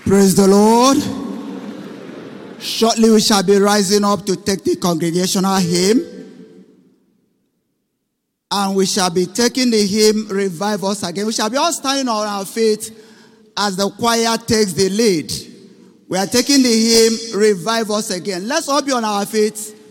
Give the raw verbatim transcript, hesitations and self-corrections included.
Praise the Lord. Shortly we shall be rising up to take the congregational hymn. And we shall be taking the hymn, Revive Us Again. We shall be all standing on our feet as the choir takes the lead. We are taking the hymn, Revive Us Again. Let's all be on our feet.